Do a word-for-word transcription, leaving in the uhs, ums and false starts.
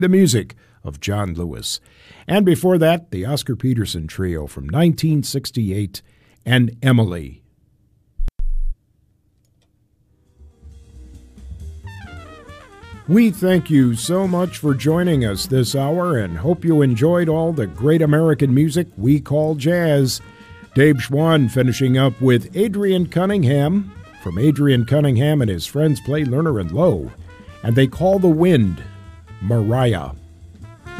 the music of John Lewis. And before that, the Oscar Peterson Trio from nineteen sixty-eight and Emily. We thank you so much for joining us this hour and hope you enjoyed all the great American music we call jazz. Dave Schwann finishing up with Adrian Cunningham. From Adrian Cunningham and his friends play Lerner and Lowe. And They Call the Wind, Mariah.